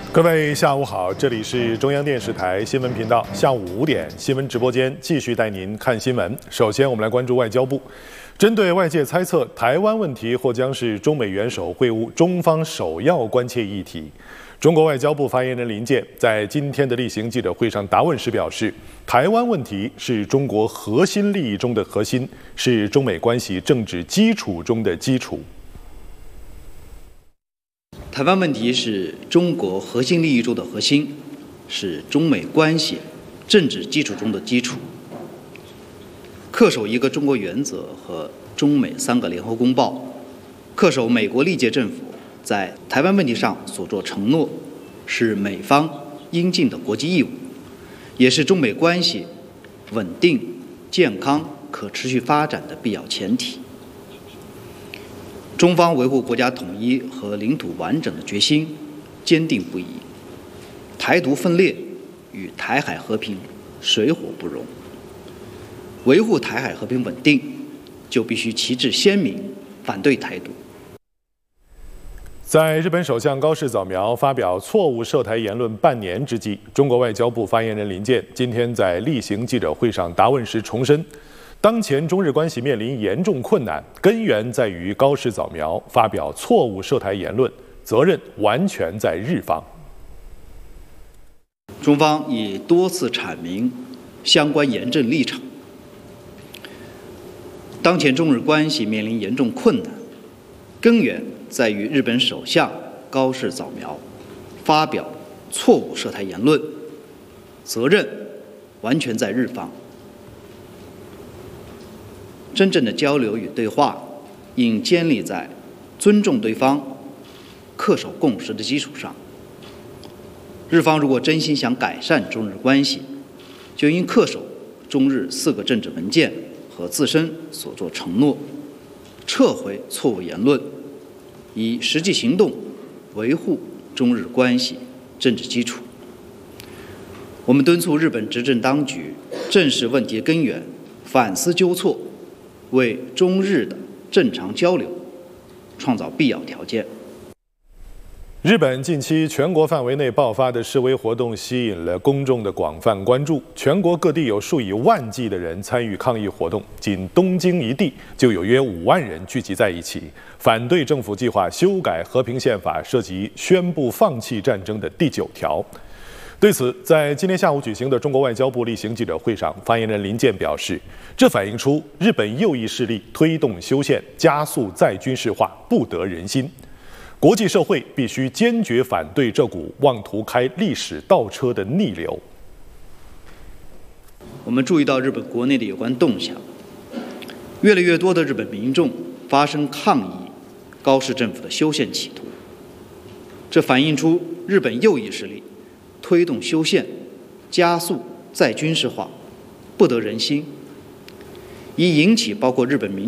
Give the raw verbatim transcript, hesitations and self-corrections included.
各位下午好，这里是中央电视台新闻频道，下午五点新闻直播间继续带您看新闻。首先，我们来关注外交部。针对外界猜测台湾问题或将是中美元首会晤中方首要关切议题，中国外交部发言人林健在今天的例行记者会上答问时表示，台湾问题是中国核心利益中的核心，是中美关系政治基础中的基础。 台湾问题是中国核心利益中的核心，是中美关系政治基础中的基础。恪守一个中国原则和中美三个联合公报，恪守美国历届政府在台湾问题上所作承诺，是美方应尽的国际义务，也是中美关系稳定、健康、可持续发展的必要前提。中方维护国家统一和领土完整的决心坚定不移，台独分裂与台海和平水火不容。维护台海和平稳定，就必须旗帜鲜明，反对台独。 在日本首相高市早苗发表错误涉台言论半年之际，中国外交部发言人林健今天在例行记者会上答问时重申，当前中日关系面临严重困难，根源在于高市早苗发表错误涉台言论，责任完全在日方。 中方已多次阐明相关严正立场。当前中日关系面临严重困难，根源在于日本首相高市早苗发表错误涉台言论，责任完全在日方。真正的交流与对话应建立在尊重对方、恪守共识的基础上。日方如果真心想改善中日关系，就应恪守中日四个政治文件和自身所作承诺，撤回错误言论，以实际行动维护中日关系政治基础。我们敦促日本执政当局正视问题根源，反思纠错，为中日的正常交流创造必要条件。 日本近期全国范围内爆发的示威活动吸引了公众的广泛关注，全国各地有数以万计的人参与抗议活动，仅东京一地就有约五万人聚集在一起，反对政府计划修改和平宪法涉及宣布放弃战争的第九条。对此，在今天下午举行的中国外交部例行记者会上，发言人林健表示，这反映出日本右翼势力推动修宪、加速再军事化不得人心。国际社会必须坚决反对这股妄图开历史倒车的逆流。 我们注意到日本国内的有关动向，越来越多的日本民众发声抗议高市政府的修宪企图，这反映出日本右翼势力推动修宪、加速再军事化不得人心，已引起包括日本民